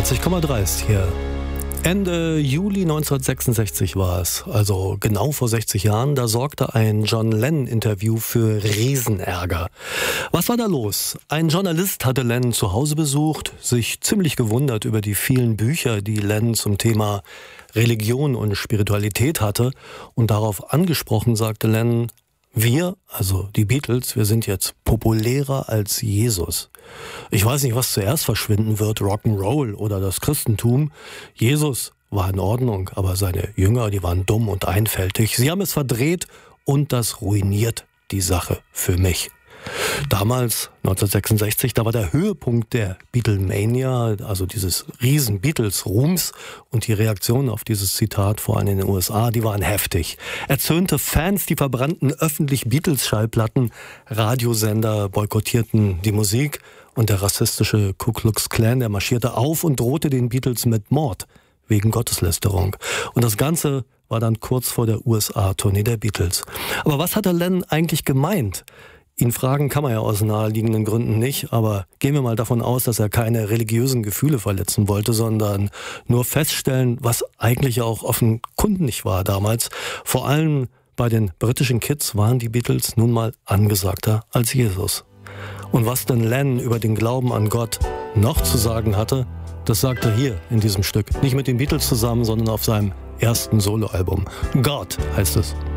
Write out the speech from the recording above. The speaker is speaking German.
89,3 ist hier. Ende Juli 1966 war es, also genau vor 60 Jahren, da sorgte ein John Lennon-Interview für Riesenärger. Was war da los? Ein Journalist hatte Lennon zu Hause besucht, sich ziemlich gewundert über die vielen Bücher, die Lennon zum Thema Religion und Spiritualität hatte, und darauf angesprochen sagte Lennon: Wir, also die Beatles, wir sind jetzt populärer als Jesus. Ich weiß nicht, was zuerst verschwinden wird, Rock'n'Roll oder das Christentum. Jesus war in Ordnung, aber seine Jünger, die waren dumm und einfältig. Sie haben es verdreht und das ruiniert die Sache für mich. Damals, 1966, da war der Höhepunkt der Beatlemania, also dieses riesen Beatles-Ruhms, und die Reaktionen auf dieses Zitat, vor allem in den USA, die waren heftig. Erzürnte Fans, die verbrannten öffentlich Beatles-Schallplatten, Radiosender boykottierten die Musik, und der rassistische Ku Klux Klan, der marschierte auf und drohte den Beatles mit Mord wegen Gotteslästerung. Und das Ganze war dann kurz vor der USA-Tournee der Beatles. Aber was hat der Lennon eigentlich gemeint? Ihn fragen kann man ja aus naheliegenden Gründen nicht, aber gehen wir mal davon aus, dass er keine religiösen Gefühle verletzen wollte, sondern nur feststellen, was eigentlich auch offenkundig war damals. Vor allem bei den britischen Kids waren die Beatles nun mal angesagter als Jesus. Und was denn Lennon über den Glauben an Gott noch zu sagen hatte, das sagt er hier in diesem Stück. Nicht mit den Beatles zusammen, sondern auf seinem ersten Soloalbum. God heißt es.